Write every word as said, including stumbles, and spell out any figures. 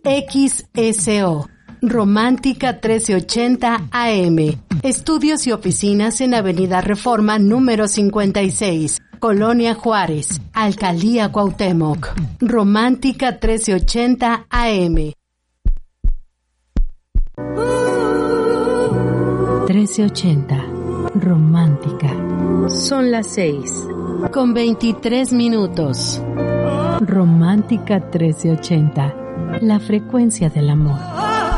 X S O. Romántica trece ochenta A M. Estudios y oficinas en Avenida Reforma número cincuenta y seis, Colonia Juárez, Alcaldía Cuauhtémoc. Romántica trece ochenta A M. trece ochenta. Romántica. Son las seis, con veintitrés minutos. Romántica trece ochenta. La frecuencia del amor.